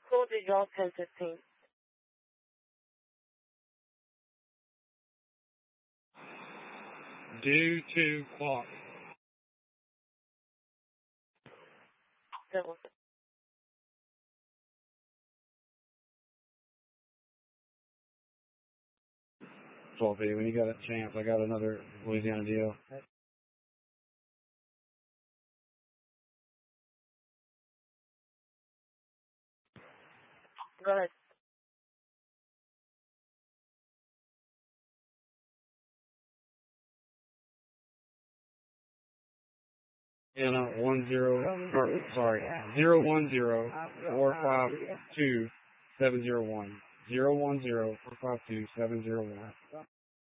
Code Dijon 1015. Due to clock. 716. Sophie, when you got a chance, I got another Louisiana deal. Go ahead. And 010452701. 010452701.